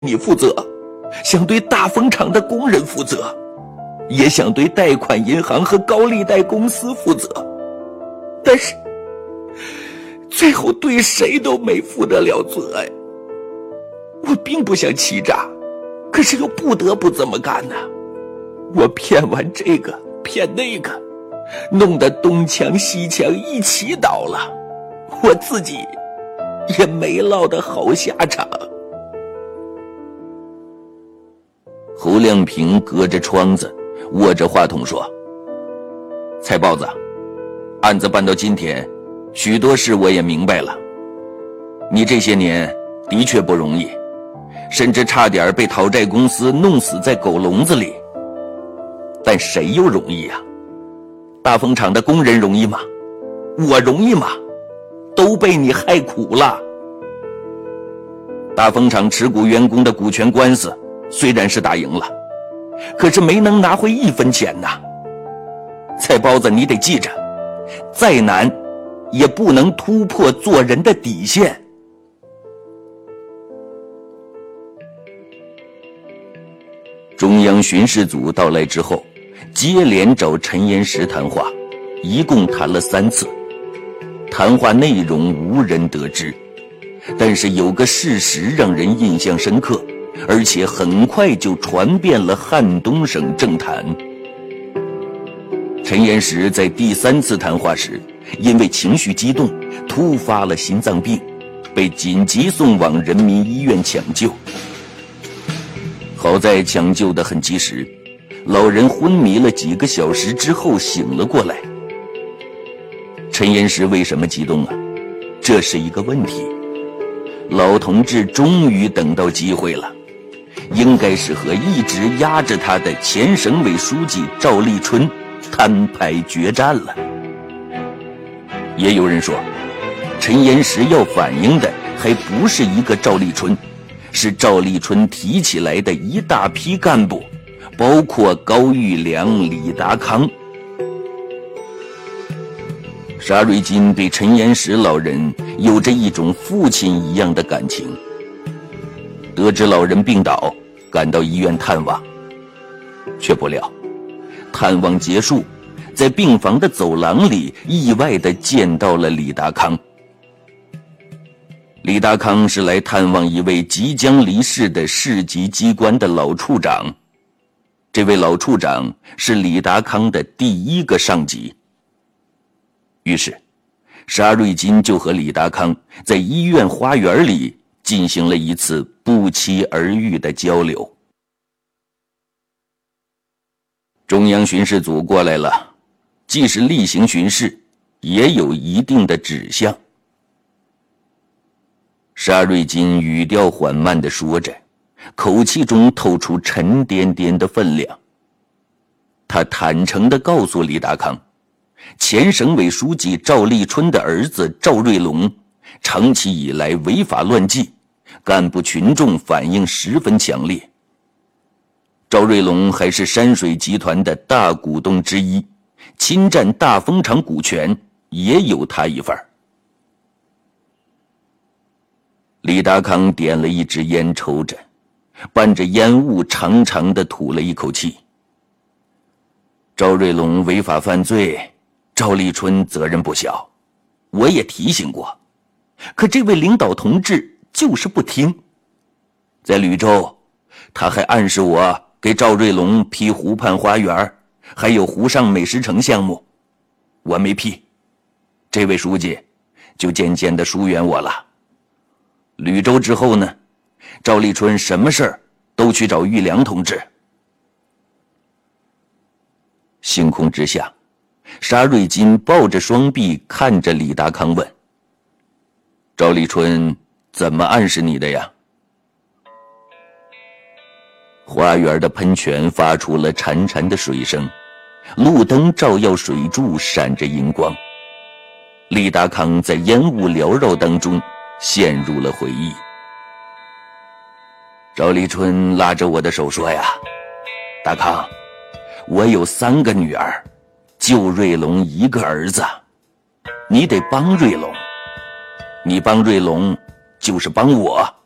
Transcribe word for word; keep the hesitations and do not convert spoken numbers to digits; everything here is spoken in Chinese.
你负责，想对大风厂的工人负责，也想对贷款银行和高利贷公司负责，但是最后对谁都没负得了责呀。我并不想欺诈，可是又不得不这么干呢。我骗完这个骗那个，弄得东墙西墙一起倒了，我自己也没落得好下场。侯亮平隔着窗子握着话筒说：菜包子，案子办到今天，许多事我也明白了。你这些年的确不容易，甚至差点被讨债公司弄死在狗笼子里。但谁又容易啊？大风厂的工人容易吗？我容易吗？都被你害苦了。大风厂持股员工的股权官司虽然是打赢了，可是没能拿回一分钱呐。菜包子，你得记着，再难也不能突破做人的底线。中央巡视组到来之后，接连找陈岩石谈话，一共谈了三次。谈话内容无人得知，但是有个事实让人印象深刻，而且很快就传遍了汉东省政坛。陈岩石在第三次谈话时，因为情绪激动，突发了心脏病，被紧急送往人民医院抢救。好在抢救得很及时，老人昏迷了几个小时之后醒了过来。陈岩石为什么激动啊？这是一个问题。老同志终于等到机会了，应该是和一直压着他的前省委书记赵立春摊牌决战了。也有人说，陈岩石要反映的还不是一个赵立春，是赵立春提起来的一大批干部，包括高育良、李达康。沙瑞金对陈岩石老人有着一种父亲一样的感情。得知老人病倒，赶到医院探望，却不料探望结束，在病房的走廊里意外地见到了李达康。李达康是来探望一位即将离世的市级机关的老处长，这位老处长是李达康的第一个上级。于是沙瑞金就和李达康在医院花园里进行了一次不期而遇的交流。中央巡视组过来了，既是例行巡视，也有一定的指向。沙瑞金语调缓慢地说着，口气中透出沉甸甸的分量。他坦诚地告诉李达康，前省委书记赵立春的儿子赵瑞龙长期以来违法乱纪，干部群众反应十分强烈。赵瑞龙还是山水集团的大股东之一，侵占大风厂股权也有他一份。李达康点了一支烟抽着，伴着烟雾长长地吐了一口气。赵瑞龙违法犯罪，赵立春责任不小，我也提醒过，可这位领导同志就是不听。在吕州，他还暗示我给赵瑞龙批湖畔花园，还有湖上美食城项目，我没批，这位书记就渐渐地疏远我了。吕州之后呢，赵立春什么事儿都去找玉良同志。星空之下，沙瑞金抱着双臂看着李达康问：赵立春怎么暗示你的呀？花园的喷泉发出了潺潺的水声，路灯照耀水柱闪着银光。李达康在烟雾缭绕当中陷入了回忆。赵立春拉着我的手说呀，达康，我有三个女儿，就瑞龙一个儿子，你得帮瑞龙，你帮瑞龙就是帮我。